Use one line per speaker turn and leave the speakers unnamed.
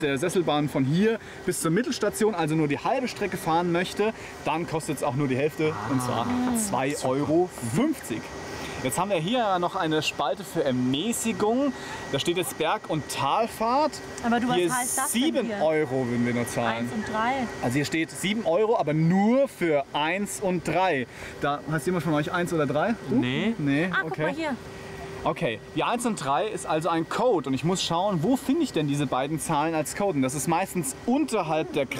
der Sesselbahn von hier bis zur Mittelstation, also nur die halbe Strecke fahren möchte, dann kostet es auch nur die Hälfte, und zwar 2,50 € . Jetzt haben wir hier noch eine Spalte für Ermäßigung. Da steht jetzt Berg- und Talfahrt.
Aber du, was
hier
heißt das
7
denn hier?
€ würden wir nur zahlen.
1 und 3.
Also hier steht 7 €, aber nur für 1 und 3. Da heißt jemand von euch 1 oder 3?
Nee.
Nee,
Ah, guck mal hier.
Okay, die 1 und 3 ist also ein Code und ich muss schauen, wo finde ich denn diese beiden Zahlen als Code? Und das ist meistens unterhalb der